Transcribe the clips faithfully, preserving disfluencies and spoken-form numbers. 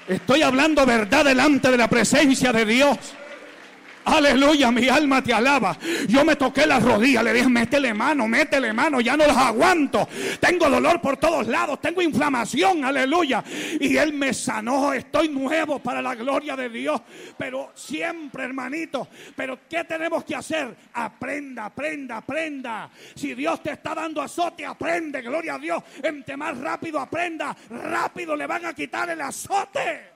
Estoy hablando verdad delante de la presencia de Dios. Aleluya, mi alma te alaba. Yo me toqué las rodillas, le dije, métele mano, métele mano, ya no las aguanto. Tengo dolor por todos lados, tengo inflamación, aleluya. Y Él me sanó, estoy nuevo para la gloria de Dios. Pero siempre, hermanito, pero ¿qué tenemos que hacer? Aprenda, aprenda, aprenda. Si Dios te está dando azote, aprende, gloria a Dios. Entre más rápido aprenda, rápido le van a quitar el azote.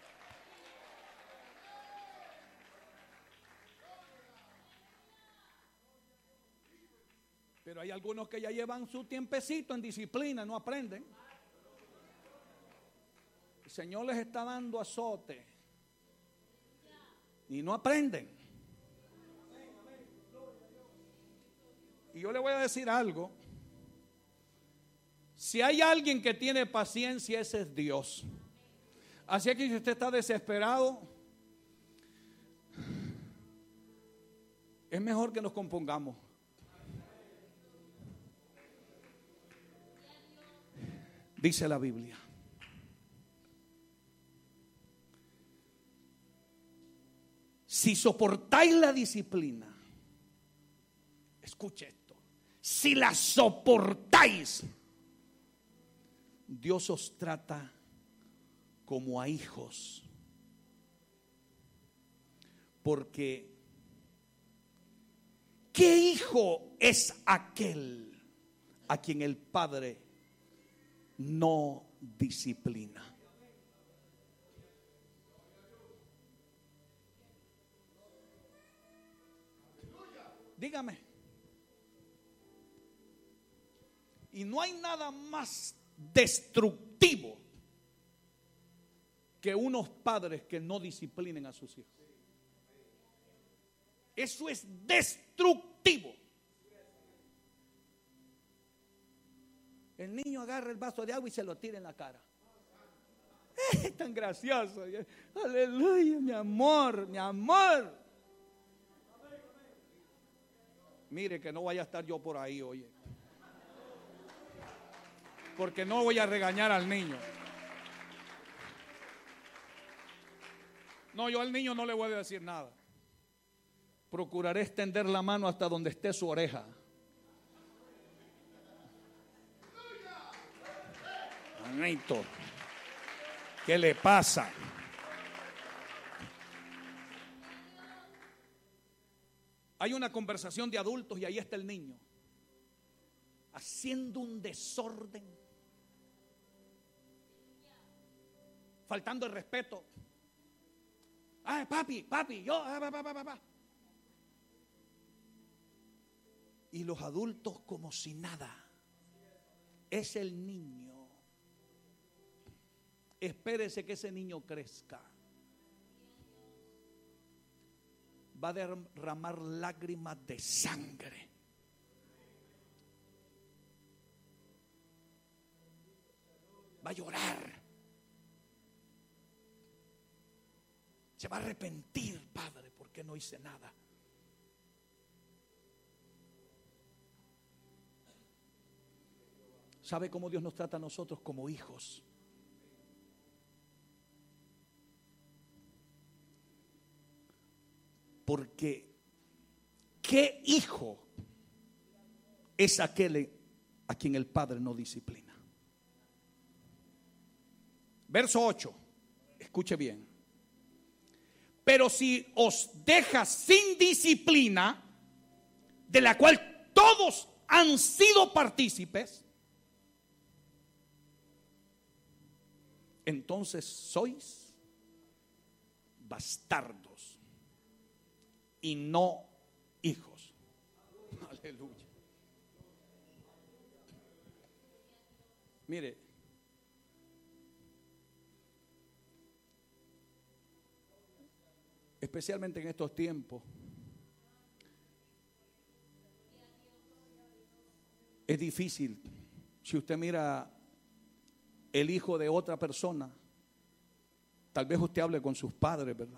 Pero hay algunos que ya llevan su tiempecito en disciplina, no aprenden. El Señor les está dando azote y no aprenden. Y yo le voy a decir algo. Si hay alguien que tiene paciencia, ese es Dios. Así que si usted está desesperado, es mejor que nos compongamos. Dice la Biblia: si soportáis la disciplina, escuche esto, si la soportáis, Dios os trata como a hijos. Porque ¿qué hijo es aquel a quien el Padre no disciplina? Dígame. Y no hay nada más destructivo que unos padres que no disciplinen a sus hijos. Eso es destructivo. El niño agarra el vaso de agua y se lo tira en la cara. Es tan gracioso. Aleluya, mi amor, mi amor. Mire que no vaya a estar yo por ahí, oye. Porque no voy a regañar al niño. No, yo al niño no le voy a decir nada. Procuraré extender la mano hasta donde esté su oreja. ¿Qué le pasa? Hay una conversación de adultos y ahí está el niño haciendo un desorden, faltando el respeto. Ay, papi, papi, yo, ah, pa, pa, pa, pa. Y los adultos como si nada. Es el niño. Espérese que ese niño crezca. Va a derramar lágrimas de sangre. Va a llorar. Se va a arrepentir, Padre, porque no hice nada. ¿Sabe cómo Dios nos trata a nosotros? Como hijos. Porque ¿qué hijo es aquel a quien el Padre no disciplina? Verso ocho, escuche bien. Pero si os deja sin disciplina, de la cual todos han sido partícipes, entonces sois bastardos y no hijos. Aleluya. Mire, especialmente en estos tiempos, es difícil. Si usted mira el hijo de otra persona, tal vez usted hable con sus padres, ¿verdad?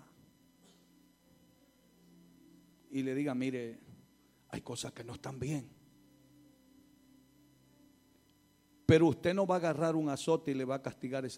Y le diga, mire, hay cosas que no están bien. Pero usted no va a agarrar un azote y le va a castigar ese